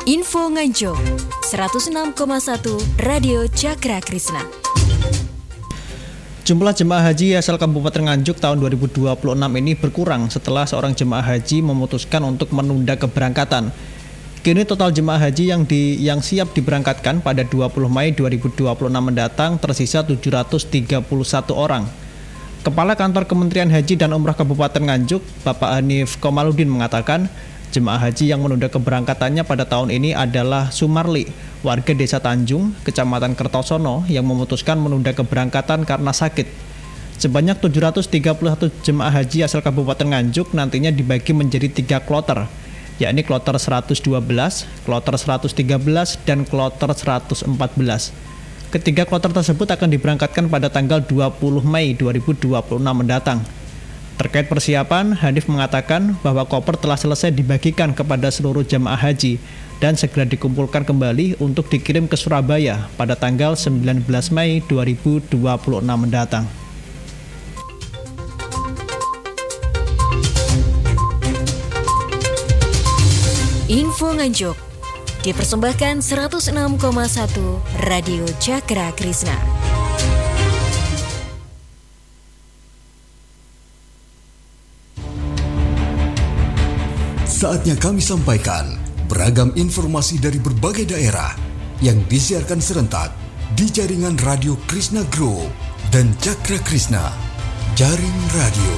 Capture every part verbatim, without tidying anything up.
Info Nganjuk seratus enam koma satu Radio Cakra Krisna. Jumlah jemaah haji asal Kabupaten Nganjuk tahun dua ribu dua puluh enam ini berkurang setelah seorang jemaah haji memutuskan untuk menunda keberangkatan. Kini total jemaah haji yang di yang siap diberangkatkan pada dua puluh Mei dua ribu dua puluh enam mendatang tersisa tujuh ratus tiga puluh satu orang. Kepala Kantor Kementerian Haji dan Umrah Kabupaten Nganjuk, Bapak Hanif Komaludin mengatakan, jemaah haji yang menunda keberangkatannya pada tahun ini adalah Sumarli, warga Desa Tanjung, Kecamatan Kertosono yang memutuskan menunda keberangkatan karena sakit. Sebanyak tujuh ratus tiga puluh satu jemaah haji asal Kabupaten Nganjuk nantinya dibagi menjadi tiga kloter, yakni kloter seratus dua belas, kloter seratus tiga belas, dan kloter seratus empat belas. Ketiga kloter tersebut akan diberangkatkan pada tanggal dua puluh Mei dua ribu dua puluh enam mendatang. Terkait persiapan, Hanif mengatakan bahwa koper telah selesai dibagikan kepada seluruh jemaah haji dan segera dikumpulkan kembali untuk dikirim ke Surabaya pada tanggal sembilan belas Mei dua ribu dua puluh enam mendatang. Info Nganjuk dipersembahkan seratus enam koma satu Radio Cakra Krisna. Saatnya kami sampaikan beragam informasi dari berbagai daerah yang disiarkan serentak di jaringan Radio Krisna Group dan Cakra Krisna, Jaring Radio.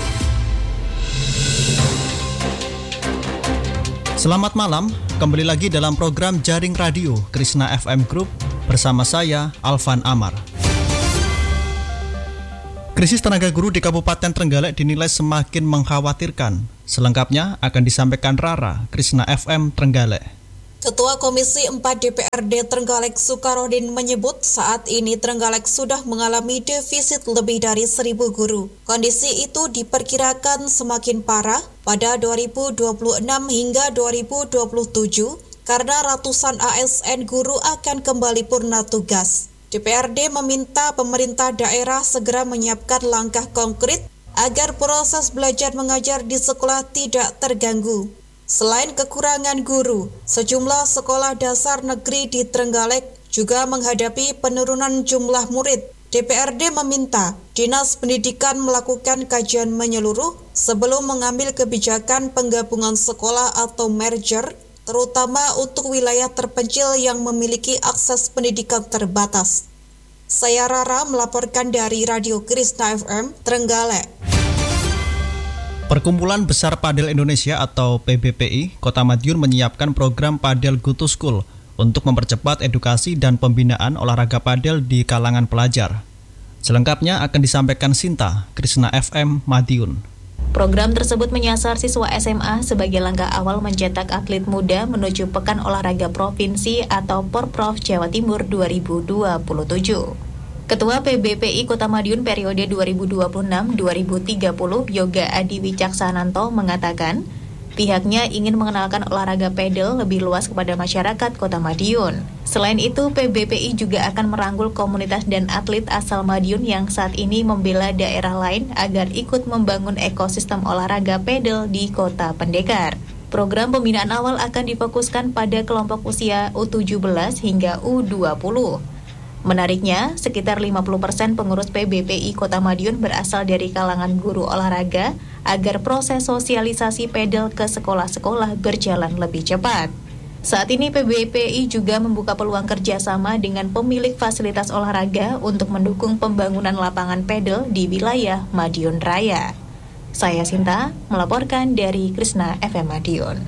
Selamat malam, kembali lagi dalam program Jaring Radio Krisna F M Group bersama saya, Alvan Amar. Krisis tenaga guru di Kabupaten Trenggalek dinilai semakin mengkhawatirkan. Selengkapnya akan disampaikan Rara, Krisna F M Trenggalek. Ketua Komisi empat D P R D Trenggalek Sukarodin menyebut saat ini Trenggalek sudah mengalami defisit lebih dari seribu guru. Kondisi itu diperkirakan semakin parah pada dua ribu dua puluh enam hingga dua ribu dua puluh tujuh karena ratusan A S N guru akan kembali purna tugas. D P R D meminta pemerintah daerah segera menyiapkan langkah konkret agar proses belajar mengajar di sekolah tidak terganggu. Selain kekurangan guru, sejumlah sekolah dasar negeri di Trenggalek juga menghadapi penurunan jumlah murid. D P R D meminta Dinas Pendidikan melakukan kajian menyeluruh sebelum mengambil kebijakan penggabungan sekolah atau merger, terutama untuk wilayah terpencil yang memiliki akses pendidikan terbatas. Saya Rara melaporkan dari Radio Krisna F M Trenggalek. Perkumpulan Besar Padel Indonesia atau P B P I Kota Madiun menyiapkan program Padel Go to School untuk mempercepat edukasi dan pembinaan olahraga padel di kalangan pelajar. Selengkapnya akan disampaikan Sinta, Krisna F M Madiun. Program tersebut menyasar siswa S M A sebagai langkah awal mencetak atlet muda menuju Pekan Olahraga Provinsi atau Porprov Jawa Timur dua ribu dua puluh tujuh. Ketua P B P I Kota Madiun periode dua ribu dua puluh enam sampai dua ribu tiga puluh Yoga Adi Wicaksananto mengatakan pihaknya ingin mengenalkan olahraga pedal lebih luas kepada masyarakat Kota Madiun. Selain itu, P B P I juga akan merangkul komunitas dan atlet asal Madiun yang saat ini membela daerah lain agar ikut membangun ekosistem olahraga pedal di Kota Pendekar. Program pembinaan awal akan difokuskan pada kelompok usia U tujuh belas hingga U dua puluh. Menariknya, sekitar lima puluh persen pengurus P B P I Kota Madiun berasal dari kalangan guru olahraga agar proses sosialisasi pedal ke sekolah-sekolah berjalan lebih cepat. Saat ini P B P I juga membuka peluang kerjasama dengan pemilik fasilitas olahraga untuk mendukung pembangunan lapangan pedal di wilayah Madiun Raya. Saya Sinta, melaporkan dari Krisna F M Madiun.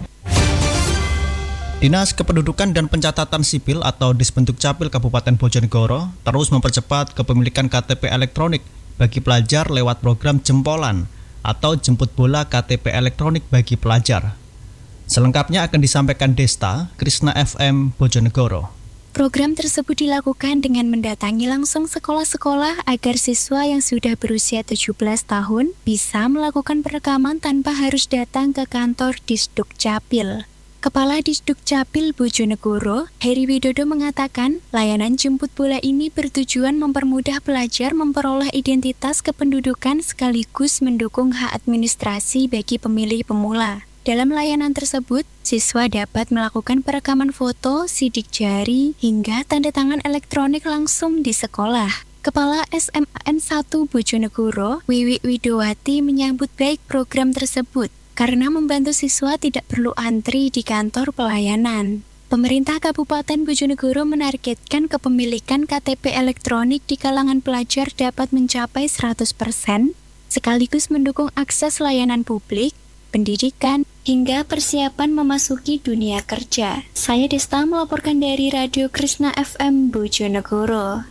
Dinas Kependudukan dan Pencatatan Sipil atau Dispentukcapil Kabupaten Bojonegoro terus mempercepat kepemilikan K T P elektronik bagi pelajar lewat program Jempolan atau Jemput Bola K T P elektronik bagi pelajar. Selengkapnya akan disampaikan Desta, Krisna F M Bojonegoro. Program tersebut dilakukan dengan mendatangi langsung sekolah-sekolah agar siswa yang sudah berusia tujuh belas tahun bisa melakukan perekaman tanpa harus datang ke kantor Disdukcapil. Kepala Disdukcapil Bojonegoro, Heri Widodo mengatakan, layanan jemput bola ini bertujuan mempermudah pelajar memperoleh identitas kependudukan sekaligus mendukung hak administrasi bagi pemilih pemula. Dalam layanan tersebut, siswa dapat melakukan perekaman foto, sidik jari, hingga tanda tangan elektronik langsung di sekolah. Kepala S M A N satu Bojonegoro, Wiwi Widowati menyambut baik program tersebut karena membantu siswa tidak perlu antri di kantor pelayanan. Pemerintah Kabupaten Bojonegoro menargetkan kepemilikan K T P elektronik di kalangan pelajar dapat mencapai seratus persen, sekaligus mendukung akses layanan publik, pendidikan, hingga persiapan memasuki dunia kerja. Saya Desta melaporkan dari Radio Krishna F M Bojonegoro.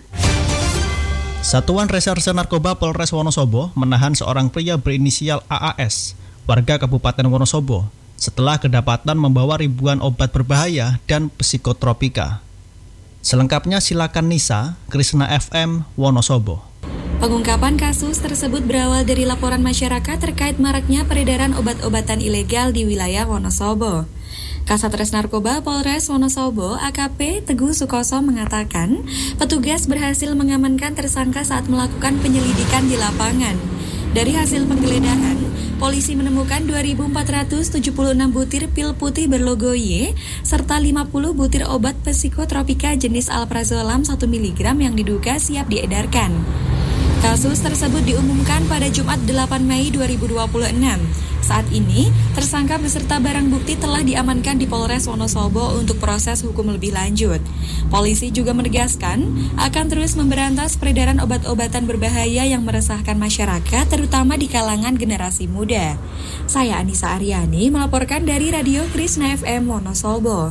Satuan Reserse Narkoba Polres Wonosobo menahan seorang pria berinisial A A S, warga Kabupaten Wonosobo, setelah kedapatan membawa ribuan obat berbahaya dan psikotropika. Selengkapnya silakan Nisa, Krishna F M, Wonosobo. Pengungkapan kasus tersebut berawal dari laporan masyarakat terkait maraknya peredaran obat-obatan ilegal di wilayah Wonosobo. Kasatres Narkoba Polres Wonosobo A K P Teguh Sukoso mengatakan, petugas berhasil mengamankan tersangka saat melakukan penyelidikan di lapangan. Dari hasil penggeledahan, polisi menemukan dua ribu empat ratus tujuh puluh enam butir pil putih berlogo Y serta lima puluh butir obat psikotropika jenis alprazolam satu miligram yang diduga siap diedarkan. Kasus tersebut diumumkan pada Jumat delapan Mei dua ribu dua puluh enam. Saat ini, tersangka beserta barang bukti telah diamankan di Polres Wonosobo untuk proses hukum lebih lanjut. Polisi juga menegaskan akan terus memberantas peredaran obat-obatan berbahaya yang meresahkan masyarakat, terutama di kalangan generasi muda. Saya Anissa Aryani melaporkan dari Radio Krishna F M Wonosobo.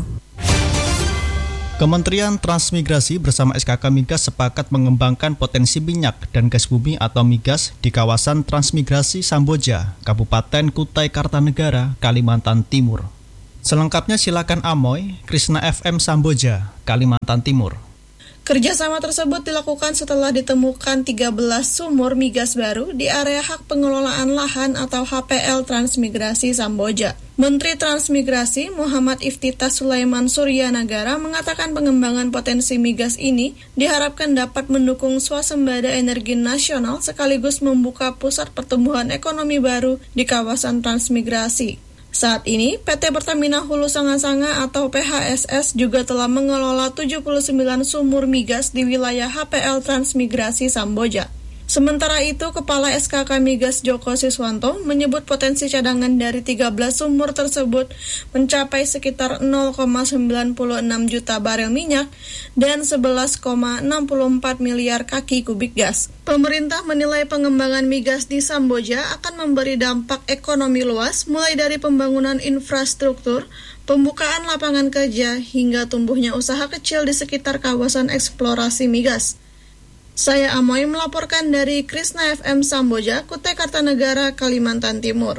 Kementerian Transmigrasi bersama S K K Migas sepakat mengembangkan potensi minyak dan gas bumi atau migas di kawasan Transmigrasi Samboja, Kabupaten Kutai Kartanegara, Kalimantan Timur. Selengkapnya silakan Amoy, Krishna F M Samboja, Kalimantan Timur. Kerjasama tersebut dilakukan setelah ditemukan tiga belas sumur migas baru di area hak pengelolaan lahan atau H P L Transmigrasi Samboja. Menteri Transmigrasi Muhammad Iftitah Sulaiman Suryanagara mengatakan pengembangan potensi migas ini diharapkan dapat mendukung swasembada energi nasional sekaligus membuka pusat pertumbuhan ekonomi baru di kawasan transmigrasi. Saat ini, P T Pertamina Hulu Sanga-Sanga atau P H S S juga telah mengelola tujuh puluh sembilan sumur migas di wilayah H P L Transmigrasi Samboja. Sementara itu, Kepala S K K Migas Joko Siswanto menyebut potensi cadangan dari tiga belas sumur tersebut mencapai sekitar nol koma sembilan enam juta barel minyak dan sebelas koma enam empat miliar kaki kubik gas. Pemerintah menilai pengembangan migas di Samboja akan memberi dampak ekonomi luas, mulai dari pembangunan infrastruktur, pembukaan lapangan kerja, hingga tumbuhnya usaha kecil di sekitar kawasan eksplorasi migas. Saya Amoy melaporkan dari Krishna F M Samboja, Kutai Kartanegara, Kalimantan Timur.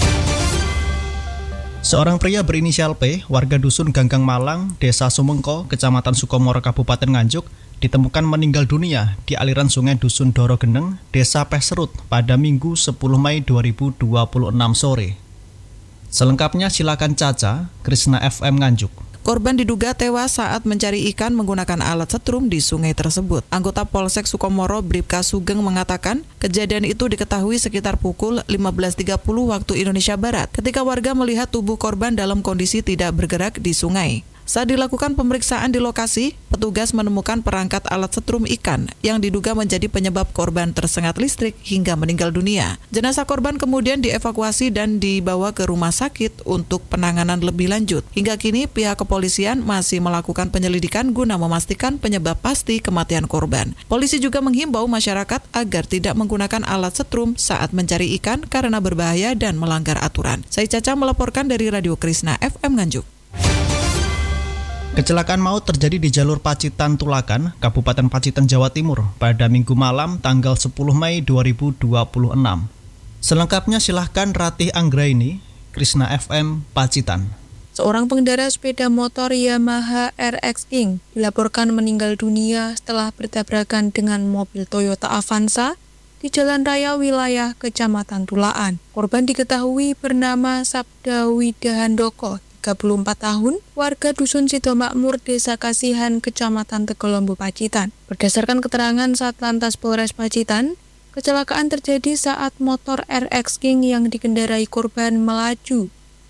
Seorang pria berinisial P, warga dusun Ganggang Malang, Desa Sumengko, Kecamatan Sukomoro, Kabupaten Nganjuk, ditemukan meninggal dunia di aliran sungai Dusun Dorogeneng, Desa Peserut pada Minggu sepuluh Mei dua ribu dua puluh enam sore. Selengkapnya silakan Caca, Krishna F M Nganjuk. Korban diduga tewas saat mencari ikan menggunakan alat setrum di sungai tersebut. Anggota Polsek Sukomoro Bribka Sugeng mengatakan kejadian itu diketahui sekitar pukul lima belas tiga puluh waktu Indonesia Barat ketika warga melihat tubuh korban dalam kondisi tidak bergerak di sungai. Saat dilakukan pemeriksaan di lokasi, petugas menemukan perangkat alat setrum ikan yang diduga menjadi penyebab korban tersengat listrik hingga meninggal dunia. Jenazah korban kemudian dievakuasi dan dibawa ke rumah sakit untuk penanganan lebih lanjut. Hingga kini pihak kepolisian masih melakukan penyelidikan guna memastikan penyebab pasti kematian korban. Polisi juga menghimbau masyarakat agar tidak menggunakan alat setrum saat mencari ikan karena berbahaya dan melanggar aturan. Saya Caca melaporkan dari Radio Krishna F M Nganjuk. Kecelakaan maut terjadi di jalur Pacitan Tulakan, Kabupaten Pacitan, Jawa Timur pada Minggu malam tanggal sepuluh Mei dua ribu dua puluh enam. Selengkapnya silahkan Ratih Anggraini, Krishna F M Pacitan. Seorang pengendara sepeda motor Yamaha R X King dilaporkan meninggal dunia setelah bertabrakan dengan mobil Toyota Avanza di jalan raya wilayah Kecamatan Tulaan. Korban diketahui bernama Sabda Widahandoko, tiga puluh empat tahun, warga Dusun Sidomakmur, Desa Kasihan, Kecamatan Tegolombo, Pacitan. Berdasarkan keterangan Satlantas Polres Pacitan, kecelakaan terjadi saat motor R X King yang dikendarai korban melaju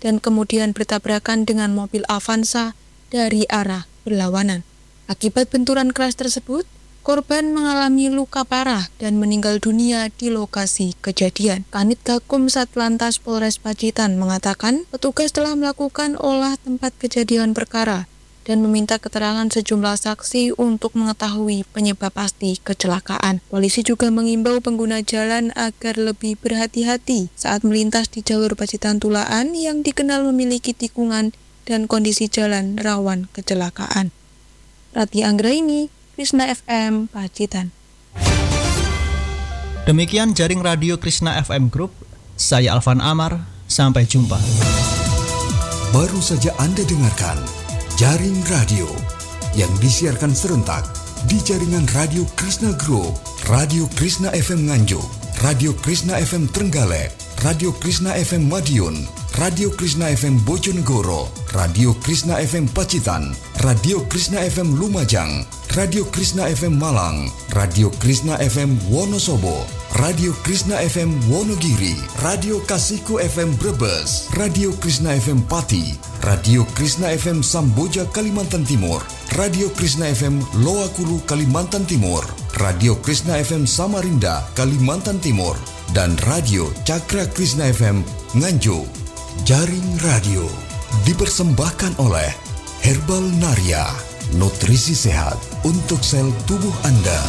dan kemudian bertabrakan dengan mobil Avanza dari arah berlawanan. Akibat benturan keras tersebut, korban mengalami luka parah dan meninggal dunia di lokasi kejadian. Kanit Gakum Satlantas Polres Pacitan mengatakan petugas telah melakukan olah tempat kejadian perkara dan meminta keterangan sejumlah saksi untuk mengetahui penyebab pasti kecelakaan. Polisi juga mengimbau pengguna jalan agar lebih berhati-hati saat melintas di jalur Pacitan Tulaan yang dikenal memiliki tikungan dan kondisi jalan rawan kecelakaan. Rati Anggraini, Krisna F M, Pacitan. Demikian jaring radio Krisna F M Group. Saya Alvan Amar, sampai jumpa. Baru saja Anda dengarkan Jaring Radio yang disiarkan serentak di jaringan Radio Krisna Group, Radio Krisna F M Nganjuk, Radio Krisna F M Trenggalek, Radio Krisna F M Madiun, Radio Krisna F M Bojonegoro, Radio Krisna F M Pacitan, Radio Krisna F M Lumajang, Radio Krisna F M Malang, Radio Krisna F M Wonosobo, Radio Krisna F M Wonogiri, Radio Kasihku F M Brebes, Radio Krisna F M Pati, Radio Krisna F M Samboja Kalimantan Timur, Radio Krisna F M Loakulu Kalimantan Timur, Radio Krisna F M Samarinda Kalimantan Timur, dan Radio Cakra Krisna F M Nganjuk. Jaring Radio dipersembahkan oleh Herbal Naria, nutrisi sehat untuk sel tubuh Anda.